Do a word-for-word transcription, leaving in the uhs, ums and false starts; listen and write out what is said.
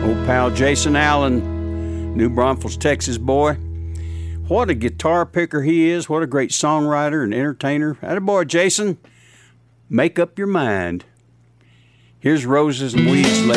Old pal Jason Allen, New Braunfels, Texas boy. What a guitar picker he is. What a great songwriter and entertainer. Attaboy, Jason. Make up your mind. Here's Roses and Weeds.